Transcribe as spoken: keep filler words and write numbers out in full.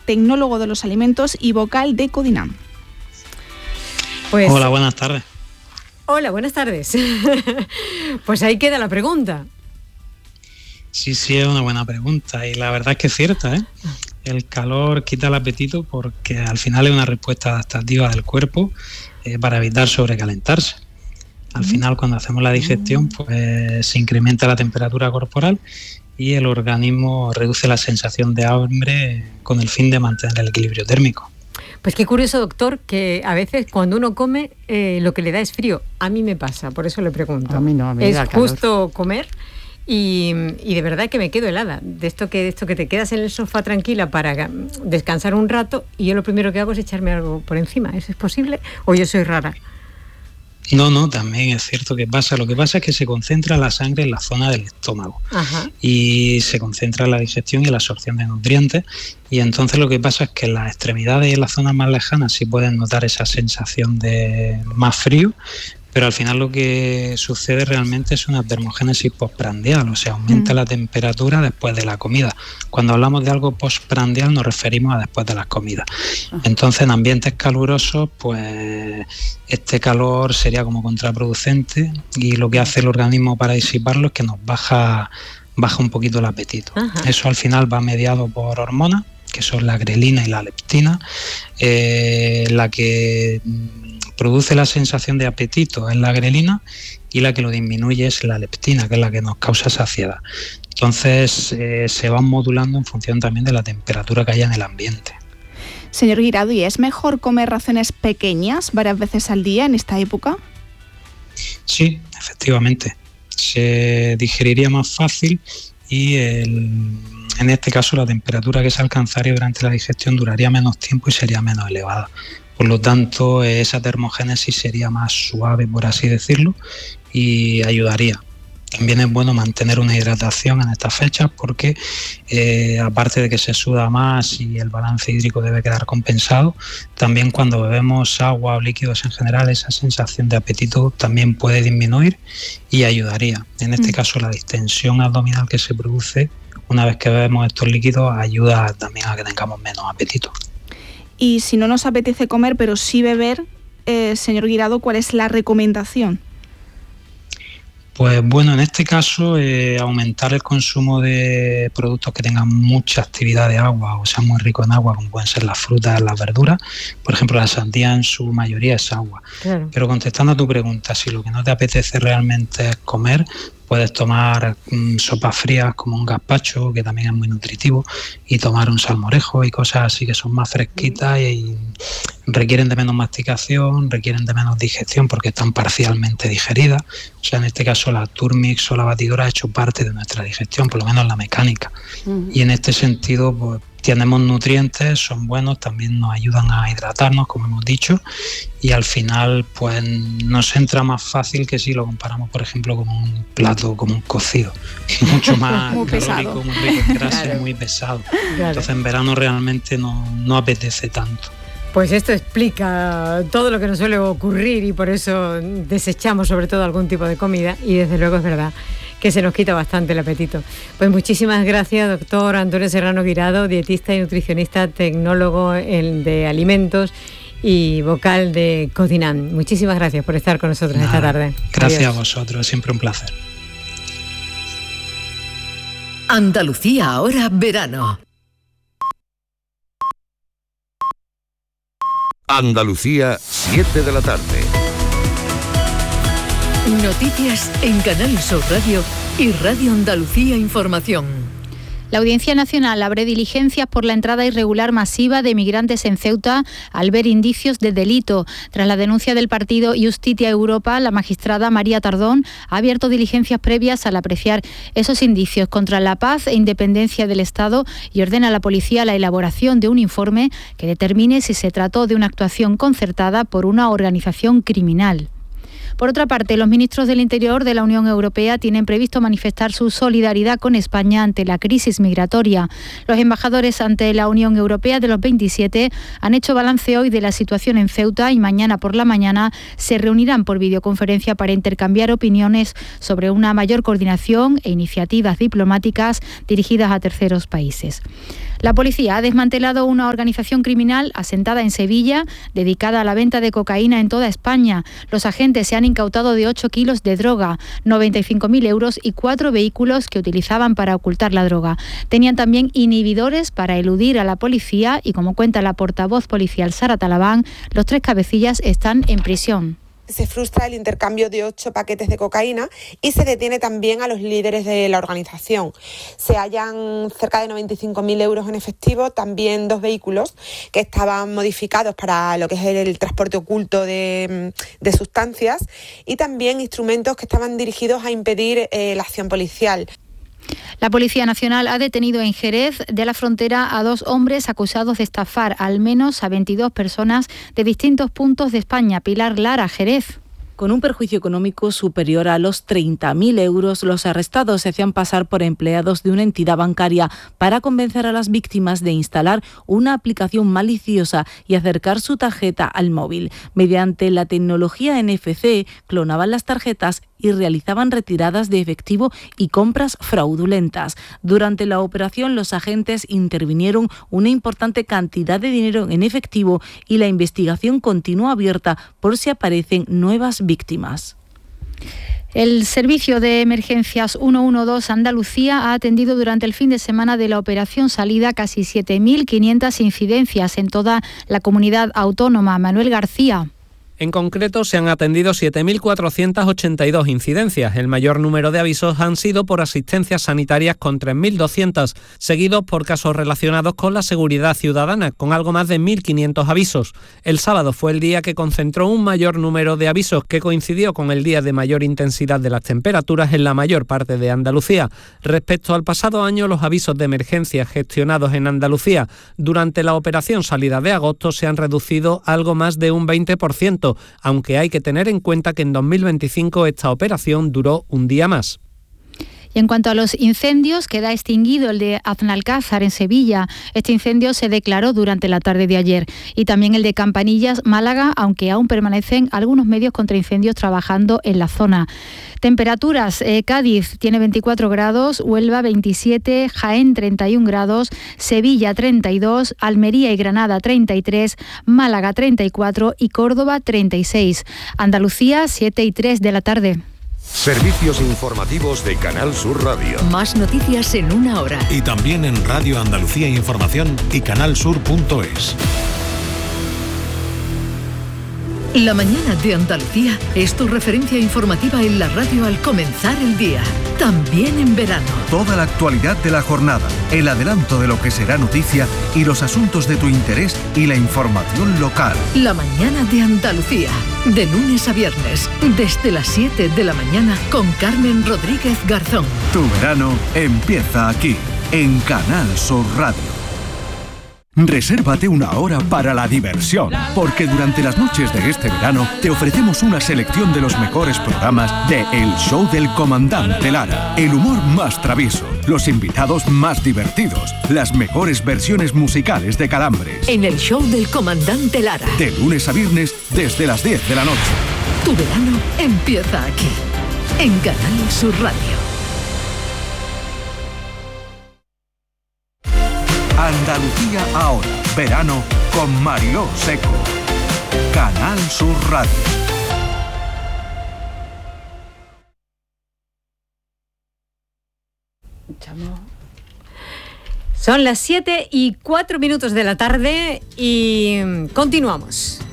tecnólogo de los alimentos y vocal de Codinam. Pues, hola, buenas tardes. Hola, buenas tardes. Pues ahí queda la pregunta. Sí, sí, es una buena pregunta y la verdad es que es cierta, ¿eh? El calor quita el apetito porque al final es una respuesta adaptativa del cuerpo eh, para evitar sobrecalentarse. Al final, cuando hacemos la digestión, pues se incrementa la temperatura corporal y el organismo reduce la sensación de hambre con el fin de mantener el equilibrio térmico. Pues qué curioso, doctor, que a veces cuando uno come eh, lo que le da es frío. A mí me pasa, por eso le pregunto. A mí no, a mí es da calor. justo comer y, y de verdad que me quedo helada. De esto que de esto que te quedas en el sofá tranquila para descansar un rato y yo lo primero que hago es echarme algo por encima. ¿Eso es posible o yo soy rara? No, no, también es cierto que pasa. Lo que pasa es que se concentra la sangre en la zona del estómago. Ajá. Y se concentra en la digestión y la absorción de nutrientes, y entonces lo que pasa es que en las extremidades y en las zonas más lejanas sí pueden notar esa sensación de más frío, pero al final lo que sucede realmente es una termogénesis postprandial, o sea, aumenta mm. la temperatura después de la comida. Cuando hablamos de algo postprandial nos referimos a después de las comidas. Entonces, en ambientes calurosos, pues este calor sería como contraproducente y lo que hace el organismo para disiparlo es que nos baja, baja un poquito el apetito. Ajá. Eso al final va mediado por hormonas, que son la grelina y la leptina, eh, la que produce la sensación de apetito es la grelina y la que lo disminuye es la leptina, que es la que nos causa saciedad. Entonces eh, se van modulando en función también de la temperatura que haya en el ambiente. Señor Guirado, ¿y es mejor comer raciones pequeñas varias veces al día en esta época? Sí, efectivamente. Se digeriría más fácil y el, en este caso la temperatura que se alcanzaría durante la digestión duraría menos tiempo y sería menos elevada. Por lo tanto, esa termogénesis sería más suave, por así decirlo, y ayudaría. También es bueno mantener una hidratación en estas fechas porque, eh, aparte de que se suda más y el balance hídrico debe quedar compensado, también cuando bebemos agua o líquidos en general, esa sensación de apetito también puede disminuir y ayudaría. En este mm. caso, la distensión abdominal que se produce una vez que bebemos estos líquidos ayuda también a que tengamos menos apetito. Y si no nos apetece comer, pero sí beber, eh, señor Guirado, ¿cuál es la recomendación? Pues bueno, en este caso, eh, aumentar el consumo de productos que tengan mucha actividad de agua o sean muy ricos en agua, como pueden ser las frutas, las verduras. Por ejemplo, la sandía en su mayoría es agua. Claro. Pero contestando a tu pregunta, si lo que no te apetece realmente es comer, puedes tomar mmm, sopas frías como un gazpacho, que también es muy nutritivo, y tomar un salmorejo y cosas así que son más fresquitas y, y requieren de menos masticación, requieren de menos digestión porque están parcialmente digeridas. O sea, en este caso la Turmix o la batidora ha hecho parte de nuestra digestión, por lo menos la mecánica. Uh-huh. Y en este sentido, pues tenemos nutrientes, son buenos, también nos ayudan a hidratarnos, como hemos dicho, y al final pues nos entra más fácil que si lo comparamos, por ejemplo, con un plato, como un cocido, mucho más muy calórico, pesado. muy rico en grasa, claro. Muy pesado. Claro. Entonces en verano realmente no, no apetece tanto. Pues esto explica todo lo que nos suele ocurrir y por eso desechamos sobre todo algún tipo de comida y desde luego es verdad que se nos quita bastante el apetito. Pues muchísimas gracias, doctor Antonio Serrano Guirado, dietista y nutricionista, tecnólogo de alimentos y vocal de Codinam. Muchísimas gracias por estar con nosotros Nada, esta tarde. Gracias Adiós. A vosotros, siempre un placer. Andalucía ahora verano. Andalucía, siete de la tarde. Noticias en Canal Sur Radio y Radio Andalucía Información. La Audiencia Nacional abre diligencias por la entrada irregular masiva de migrantes en Ceuta al ver indicios de delito. Tras la denuncia del partido Justitia Europa, la magistrada María Tardón ha abierto diligencias previas al apreciar esos indicios contra la paz e independencia del Estado y ordena a la policía la elaboración de un informe que determine si se trató de una actuación concertada por una organización criminal. Por otra parte, los ministros del Interior de la Unión Europea tienen previsto manifestar su solidaridad con España ante la crisis migratoria. Los embajadores ante la Unión Europea de los veintisiete han hecho balance hoy de la situación en Ceuta y mañana por la mañana se reunirán por videoconferencia para intercambiar opiniones sobre una mayor coordinación e iniciativas diplomáticas dirigidas a terceros países. La policía ha desmantelado una organización criminal asentada en Sevilla, dedicada a la venta de cocaína en toda España. Los agentes se han incautado de ocho kilos de droga, noventa y cinco mil euros y cuatro vehículos que utilizaban para ocultar la droga. Tenían también inhibidores para eludir a la policía y, como cuenta la portavoz policial Sara Talabán, los tres cabecillas están en prisión. Se frustra el intercambio de ocho paquetes de cocaína y se detiene también a los líderes de la organización. Se hallan cerca de noventa y cinco mil euros en efectivo, también dos vehículos que estaban modificados para lo que es el, el transporte oculto de, de sustancias y también instrumentos que estaban dirigidos a impedir eh, la acción policial. La Policía Nacional ha detenido en Jerez de la Frontera a dos hombres acusados de estafar al menos a veintidós personas de distintos puntos de España. Pilar Lara, Jerez. Con un perjuicio económico superior a los treinta mil euros, los arrestados se hacían pasar por empleados de una entidad bancaria para convencer a las víctimas de instalar una aplicación maliciosa y acercar su tarjeta al móvil. Mediante la tecnología N F C, clonaban las tarjetas y realizaban retiradas de efectivo y compras fraudulentas. Durante la operación, los agentes intervinieron una importante cantidad de dinero en efectivo y la investigación continúa abierta por si aparecen nuevas víctimas. El Servicio de Emergencias ciento doce Andalucía ha atendido durante el fin de semana de la operación Salida casi siete mil quinientas incidencias en toda la comunidad autónoma. Manuel García. En concreto, se han atendido siete mil cuatrocientas ochenta y dos incidencias. El mayor número de avisos han sido por asistencias sanitarias con tres mil doscientos, seguidos por casos relacionados con la seguridad ciudadana, con algo más de mil quinientos avisos. El sábado fue el día que concentró un mayor número de avisos, que coincidió con el día de mayor intensidad de las temperaturas en la mayor parte de Andalucía. Respecto al pasado año, los avisos de emergencia gestionados en Andalucía durante la operación Salida de agosto se han reducido algo más de un veinte por ciento. Aunque hay que tener en cuenta que en dos mil veinticinco esta operación duró un día más. Y en cuanto a los incendios, queda extinguido el de Aznalcázar en Sevilla. Este incendio se declaró durante la tarde de ayer. Y también el de Campanillas, Málaga, aunque aún permanecen algunos medios contra incendios trabajando en la zona. Temperaturas, eh, Cádiz tiene veinticuatro grados, Huelva veintisiete, Jaén treinta y un grados, Sevilla treinta y dos, Almería y Granada treinta y tres, Málaga treinta y cuatro y Córdoba treinta y seis. Andalucía, siete y tres de la tarde. Servicios informativos de Canal Sur Radio. Más noticias en una hora. Y también en Radio Andalucía Información y canalsur punto es. La mañana de Andalucía es tu referencia informativa en la radio al comenzar el día, también en verano. Toda la actualidad de la jornada, el adelanto de lo que será noticia y los asuntos de tu interés y la información local. La mañana de Andalucía, de lunes a viernes, desde las siete de la mañana con Carmen Rodríguez Garzón. Tu verano empieza aquí, en Canal Sur Radio. Resérvate una hora para la diversión, porque durante las noches de este verano te ofrecemos una selección de los mejores programas de El Show del Comandante Lara. El humor más travieso, los invitados más divertidos, las mejores versiones musicales de Calambres. En El Show del Comandante Lara. De lunes a viernes desde las diez de la noche. Tu verano empieza aquí, en Canal Sur Radio. Andalucía ahora, verano con Mariló Seco. Canal Sur Radio. Son las siete y cuatro minutos de la tarde y continuamos.